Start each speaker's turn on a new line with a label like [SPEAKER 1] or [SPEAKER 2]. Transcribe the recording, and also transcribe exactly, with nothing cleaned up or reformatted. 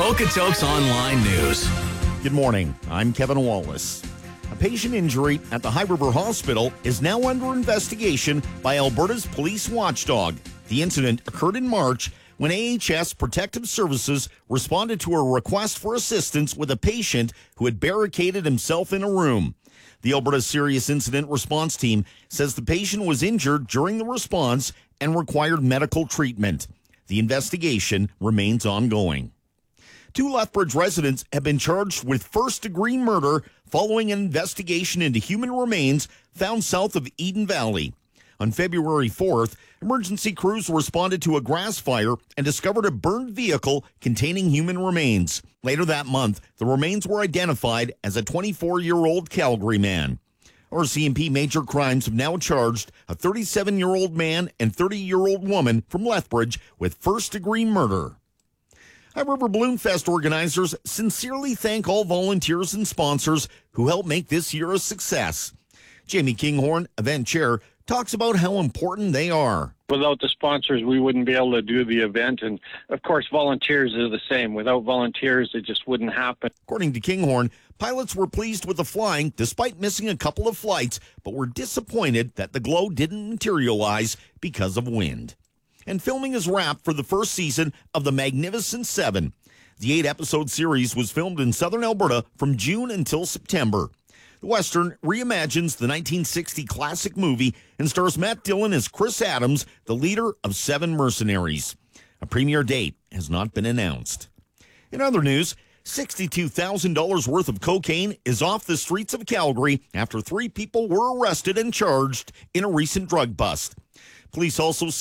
[SPEAKER 1] Okotoks Online News.
[SPEAKER 2] Good morning. I'm Kevin Wallace. A patient injury at the High River Hospital is now under investigation by Alberta's police watchdog. The incident occurred in March when A H S Protective Services responded to a request for assistance with a patient who had barricaded himself in a room. The Alberta Serious Incident Response Team says the patient was injured during the response and required medical treatment. The investigation remains ongoing. Two Lethbridge residents have been charged with first-degree murder following an investigation into human remains found south of Eden Valley. On February fourth, emergency crews responded to a grass fire and discovered a burned vehicle containing human remains. Later that month, the remains were identified as a twenty-four-year-old Calgary man. R C M P Major Crimes have now charged a thirty-seven-year-old man and thirty-year-old woman from Lethbridge with first-degree murder. High River Balloon Fest organizers sincerely thank all volunteers and sponsors who helped make this year a success. Jamie Kinghorn, event chair, talks about how important they are.
[SPEAKER 3] Without the sponsors, we wouldn't be able to do the event. And, of course, volunteers are the same. Without volunteers, it just wouldn't happen.
[SPEAKER 2] According to Kinghorn, pilots were pleased with the flying despite missing a couple of flights, but were disappointed that the glow didn't materialize because of wind. And filming is wrapped for the first season of The Magnificent Seven. The eight-episode series was filmed in southern Alberta from June until September. The Western reimagines the nineteen sixty classic movie and stars Matt Dillon as Chris Adams, the leader of seven mercenaries. A premiere date has not been announced. In other news, sixty-two thousand dollars worth of cocaine is off the streets of Calgary after three people were arrested and charged in a recent drug bust. Police also